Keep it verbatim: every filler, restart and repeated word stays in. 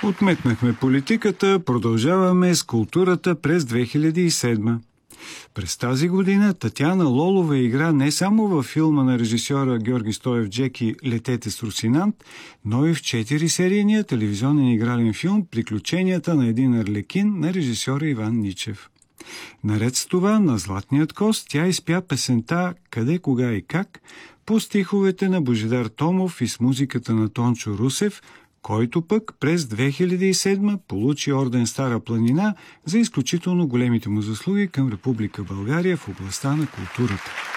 Отметнахме политиката, продължаваме с културата през две хиляди и седма. През тази година Татяна Лолова игра не само във филма на режисьора Георги Стоев Джеки «Летете с Русинант», но и в четирисерийния телевизионен игрален филм «Приключенията на един арлекин» на режисьора Иван Ничев. Наред с това, на Златният кост тя изпя песента «Къде, кога и как» по стиховете на Божидар Томов и с музиката на Тончо Русев, който пък през две хиляди и седма получи орден Стара планина за изключително големите му заслуги към Република България в областта на културата.